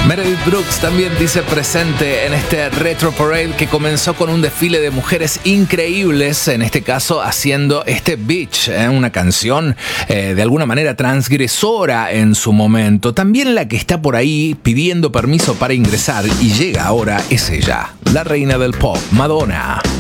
Meredith Brooks también dice presente en este Retro Parade que comenzó con un desfile de mujeres increíbles, en este caso haciendo este Bitch, una canción de alguna manera transgresora en su momento. También la que está por ahí pidiendo permiso para ingresar y llega ahora es ella, la reina del pop, Madonna.